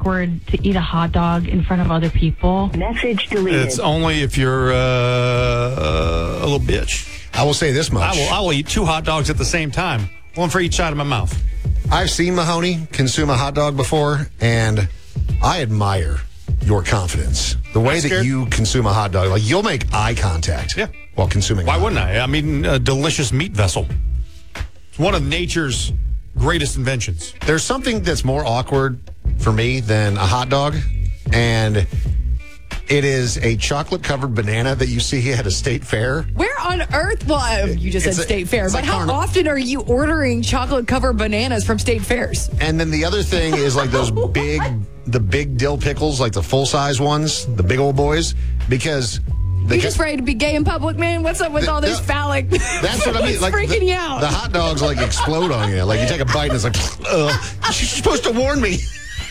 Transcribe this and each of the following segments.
awkward to eat a hot dog in front of other people? Message deleted. It's only if you're a little bitch. I will say this much. I will eat 2 hot dogs at the same time, one for each side of my mouth. I've seen Mahoney consume a hot dog before, and I admire your confidence. The way that you consume a hot dog, like you'll make eye contact while consuming Why wouldn't I? I mean, a delicious meat vessel. It's one of nature's greatest inventions. There's something that's more awkward for me than a hot dog, and it is a chocolate-covered banana that you see at a state fair. Where on earth? Well, you just said state fair, but how often are you ordering chocolate-covered bananas from state fairs? And then the other thing is like those the big dill pickles, like the full-size ones, the big old boys, because... You just ready to be gay in public, man? What's up with all this phallic? That's what I mean. Like freaking you out. The hot dogs like explode on you. Like you take a bite and it's like, you're supposed to warn me.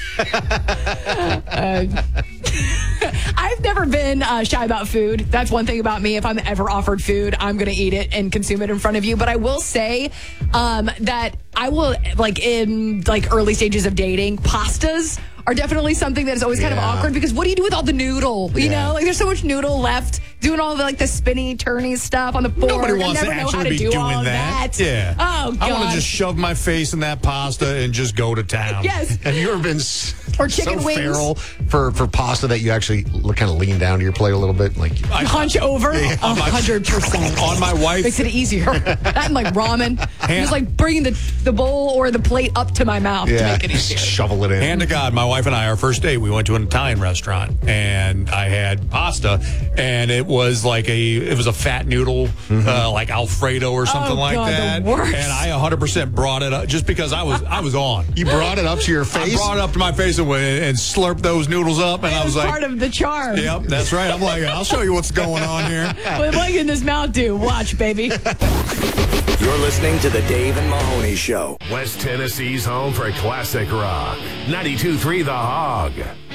I've never been shy about food. That's one thing about me. If I'm ever offered food, I'm going to eat it and consume it in front of you. But I will say that I will, like in like early stages of dating, pastas are definitely something that is always kind of awkward because what do you do with all the noodle? You know, like there's so much noodle left. Doing all the like the spinny, turny stuff on the board. Nobody wants to know how actually to be do doing all that. Yeah. Oh God. I want to just shove my face in that pasta and just go to town. Yes. Have you ever been or chicken wings feral for pasta that you actually kind of lean down to your plate a little bit, like hunch over? 100%. On my wife makes it easier. That and like ramen. Just like bringing the bowl or the plate up to my mouth to make it easier. Shovel it in. Hand to God, my wife and I, our first date, we went to an Italian restaurant and I had pasta, and it was like a fat noodle, like Alfredo or something like that. The worst. And I 100% brought it up just because I was on. You brought it up to your face? I brought it up to my face and slurped those noodles up, and I was like, part of the charm. Yep, that's right. I'm like, I'll show you what's going on here. What Mike in his mouth do? Watch, baby. You're listening to the Dave and Mahoney Show. West Tennessee's home for classic rock. 92.3 The Hog.